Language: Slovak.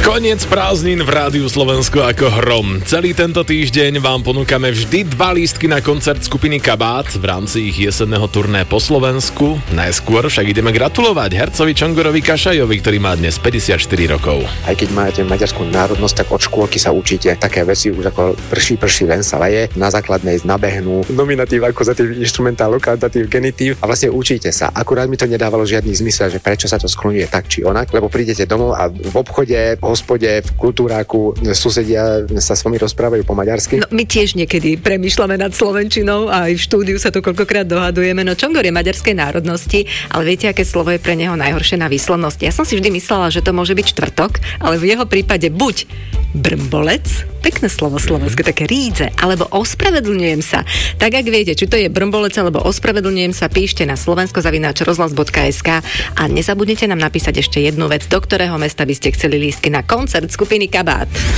Koniec prázdnin v Rádiu Slovensko ako hrom. Celý tento týždeň vám ponúkame vždy 2 lístky na koncert skupiny Kabát v rámci ich jesenného turné po Slovensku. Najskôr však ideme gratulovať hercovi Čongorovi Kašajovi, ktorý má dnes 54 rokov. Aj keď máte maďarskú národnosť, tak od škôlky sa učíte také veci už ako prší, len sa leje. Na základnej nabehnú nominatív, akuzatív, instrumentál, lokatív, genitív a vlastne učíte sa. Akurát mi to nedávalo žiadny zmysel, že prečo sa to skloňuje tak či onak, lebo prídete domov a v obchode, hospode, v kultúráku susedia sa s vami rozprávajú po maďarsky. No, my tiež niekedy premýšľame nad slovenčinou a aj v štúdiu sa to koľkokrát dohadujeme. No Čongor je maďarskej národnosti, ale viete, aké slovo je pre neho najhoršie na výslovnosť? Ja som si vždy myslela, že to môže byť štvrtok, ale v jeho prípade buď brmbolec, pekné slovo slovenské, také rídze, alebo ospravedlňujem sa. Tak ak viete, či to je brmbolec alebo ospravedlňujem sa, píšte na slovensko@rozhlas.sk a nezabudnite nám napísať ešte jednu vec, do ktorého mesta by ste chceli lístky na koncert skupiny Kabát.